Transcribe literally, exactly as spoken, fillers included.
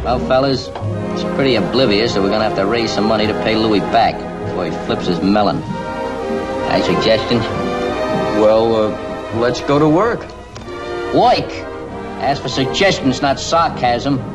Well, fellas, it's pretty oblivious that we're gonna have to raise some money to pay Louis back before he flips his melon. Any suggestions? Well, uh, let's go to work. Work? Ask for suggestions, not sarcasm.